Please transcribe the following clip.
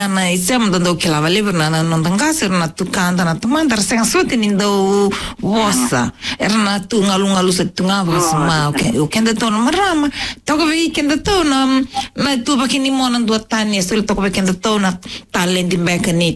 na isem do que lava livre na não tangasa na tu canta na tu mandar sem suti nindo vossa era na tu ngalu se tu ngavas ma o que ainda tô no marama toco vi que ainda tô na tu bakini mona do tani sul toco vi que ainda tô na talent em beca ni